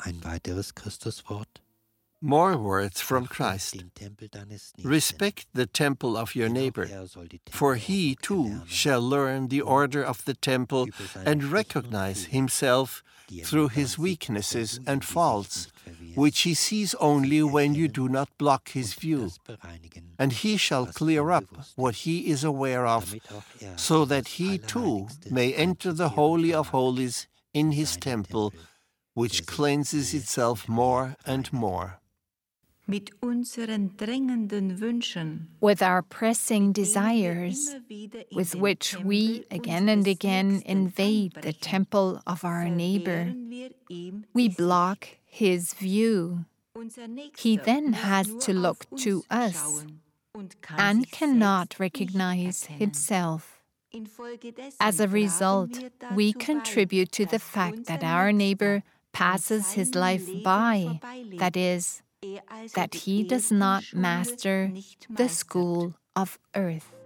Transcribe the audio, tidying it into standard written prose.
Ein weiteres Christuswort. More words from Christ. Den Tempel deines Nächsten. Respect the temple of your Denn auch neighbor, er soll die for Tempelordnung he too erlernen, shall learn the order of the temple über seine and Schwächen und recognize Fehler, himself die er through nur his dann sieht, weaknesses wenn du ihm and die Sicht faults, nicht verwehrst, which he sees only when you do not block his und view. das bereinigen, And he shall was clear up unbewusst what ist, he is aware of, damit auch er so in that das he too Allerheiligste may enter the einzukehren Holy of vermag, Holies in his seinen temple, Tempel, which der sich cleanses mehr itself und more mehr and reinigt. more. Mit unseren drängenden Wünschen, With our pressing mit denen wir desires, immer wieder in with den which we Tempel again and unseres again Nächsten invade the einbrechen, temple of our neighbor, verwehren wir ihm we die Sicht. block his view. Unser Nächster He then muss has nur to look auf to uns us schauen und kann and sich cannot selbst recognize nicht erkennen. himself. Infolgedessen As a tragen result, wir we dazu contribute to bei, the dass fact that unser our neighbor Nächster passes an his seinem life Leben by, vorbeilebt, that is, er also that die he does irdische not Schule master nicht the meistert. school of earth.